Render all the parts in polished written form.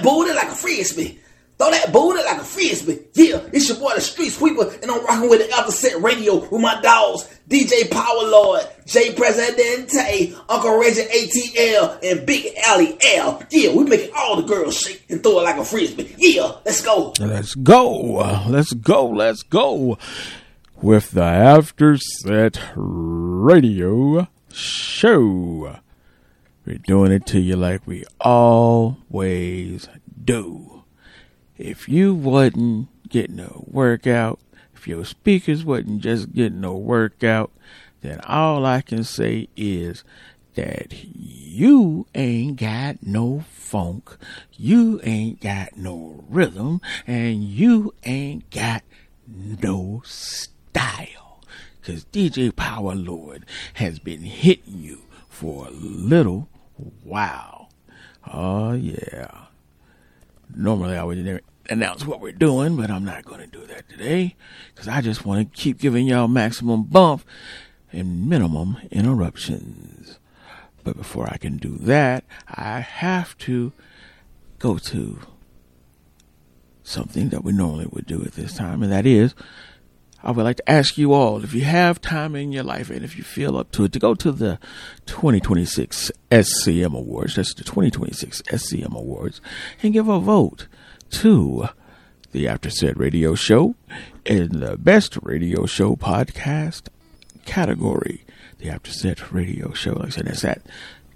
booty like a frisbee. Throw that booty like a frisbee. Yeah, it's your boy, the Street Sweeper, and I'm rocking with the After Set Radio with my dogs, DJ Power Lord, J Presidente, Uncle Reggie ATL, and Big Allie L. Yeah, we making all the girls shake and throw it like a frisbee. Yeah, let's go. Let's go. Let's go. Let's go. With the After Set Radio Show. We're doing it to you like we always do. If you wasn't getting a workout, if your speakers wasn't just getting a workout, then all I can say is that you ain't got no funk, you ain't got no rhythm, and you ain't got no style. Because DJ Power Lord has been hitting you for a little while. Oh, yeah. Normally I would announce what we're doing, but I'm not going to do that today because I just want to keep giving y'all maximum bump and minimum interruptions. But before I can do that, I have to go to something that we normally would do at this time, and that is I would like to ask you all, if you have time in your life and if you feel up to it, to go to the 2026 SCM Awards. That's the 2026 SCM Awards, and give a vote to the After Set Radio Show in the Best Radio Show Podcast category. The After Set Radio Show, like I said, that's at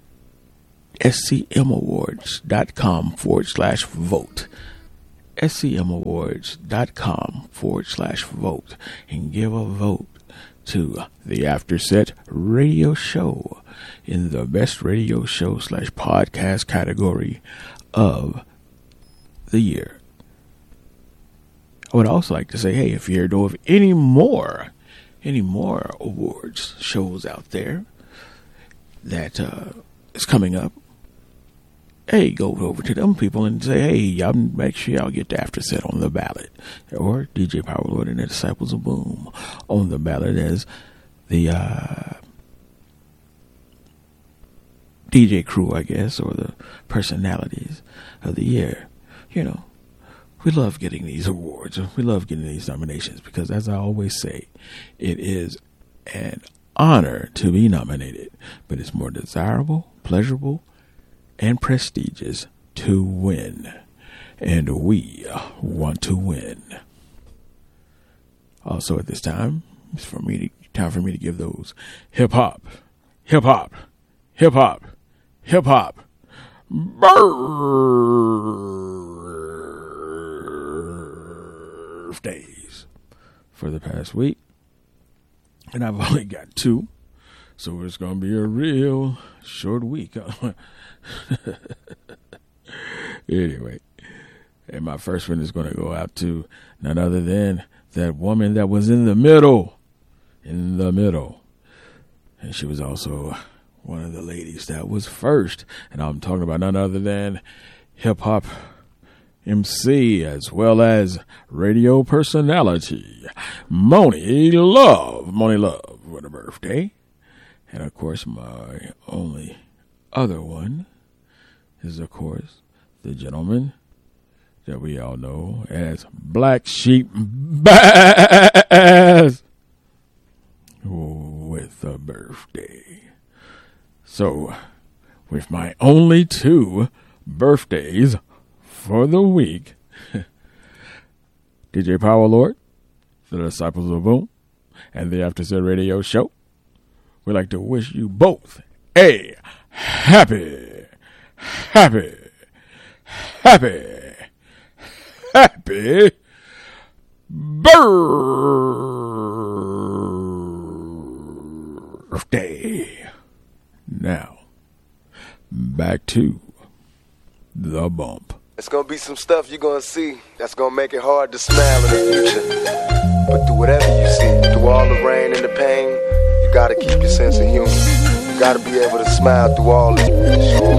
scmawards.com/vote. scmawards.com/vote, and give a vote to the After Set Radio Show in the Best Radio Show /podcast category of the year. I would also like to say, hey, if you know of any more awards shows out there that is coming up, hey, go over to them people and say, hey, y'all make sure y'all get the After Set on the ballot. Or DJ Power Lord and the Disciples of Boom on the ballot as the DJ crew, I guess, or the personalities of the year. You know, we love getting these awards. We love getting these nominations because, as I always say, it is an honor to be nominated, but it's more desirable, pleasurable, and prestigious to win. And we want to win. Also at this time, it's time for me to give those hip hop birthdays for the past week. And I've only got 2, so it's going to be a real short week. Anyway, and my first one is going to go out to none other than that woman that was in the middle. And she was also one of the ladies that was first. And I'm talking about none other than hip-hop MC as well as radio personality, Moni Love. Moni Love for the birthday. And, of course, my only other one is, of course, the gentleman that we all know as Black Sheep Bass with a birthday. So, with my only 2 birthdays for the week, DJ Power Lord, the Disciples of Boom, and the After Set Radio Show, we'd like to wish you both a happy birthday. Now, back to the bump. It's going to be some stuff you're going to see that's going to make it hard to smile in the future. But through whatever you see, through all the rain and the pain, you got to keep your sense of humor. You got to be able to smile through all this. Sure.